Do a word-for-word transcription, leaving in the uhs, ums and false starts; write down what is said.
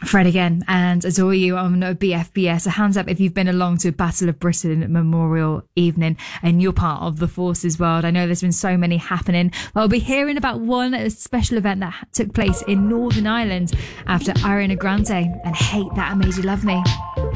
Fred again and adore you on B F B S. A hands up if you've been along to Battle of Britain Memorial Evening and you're part of the Forces world. I know there's been so many happening. Well, we'll be hearing about one special event that took place in Northern Ireland after Ariana Grande and Hate That I Made You Love Me.